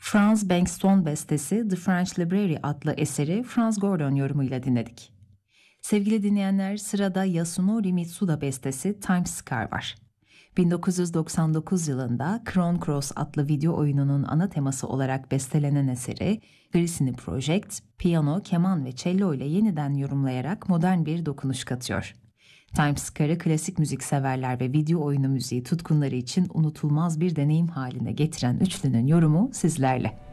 Franz Bengtson bestesi The French Library adlı eseri Franz Gordon yorumuyla dinledik. Sevgili dinleyenler, sırada Yasunori Mitsuda bestesi Time Scar var. 1999 yılında Chrono Cross adlı video oyununun ana teması olarak bestelenen eseri, Grisini Project, piyano, keman ve cello ile yeniden yorumlayarak modern bir dokunuş katıyor. Time Scar'ı klasik müzik severler ve video oyunu müziği tutkunları için unutulmaz bir deneyim haline getiren üçlünün yorumu sizlerle.